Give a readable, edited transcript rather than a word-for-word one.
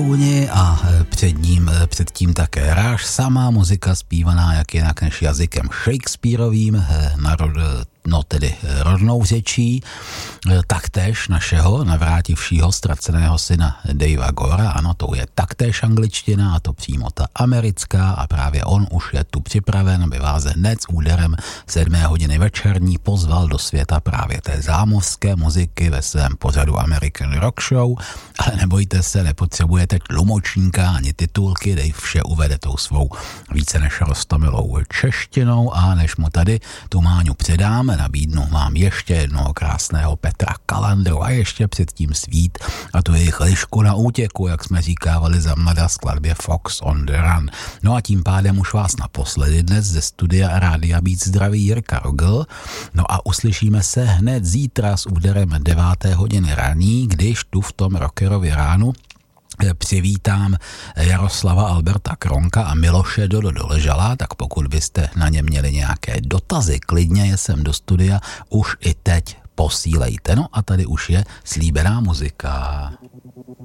Pirouni a předtím také Ráž, samá muzika zpívaná jak jinak než jazykem Shakespearovým, tedy rodnou řečí, taktéž našeho navrátivšího ztraceného syna Davea Gora, ano, to je taktéž angličtina a to přímo ta americká a právě on už je tu připraven, aby vás hned s úderem 7 hodiny večerní pozval do světa právě té zámořské muziky ve svém pořadu American Rock Show, ale nebojte se, nepotřebujete tlumočníka ani titulky, Dave vše uvede tou svou více než roztomilou češtinou a než mu tady tu Máňu předáme, nabídnu vám ještě jednoho krásného Petra Kalandru a ještě předtím Svít a tu jejich lišku na útěku, jak jsme říkávali za mladá skladbě Fox on the Run. No a tím pádem už vás naposledy dnes ze studia Rádia Beat zdraví Jirka Rogl. No a uslyšíme se hned zítra s úderem 9. hodiny raní, když tu v tom Rockerově ránu přivítám Jaroslava Alberta Kronka a Miloše Doležala, tak pokud byste na ně měli nějaké dotazy, klidně je sem do studia už i teď posílejte. No a tady už je slíbená muzika.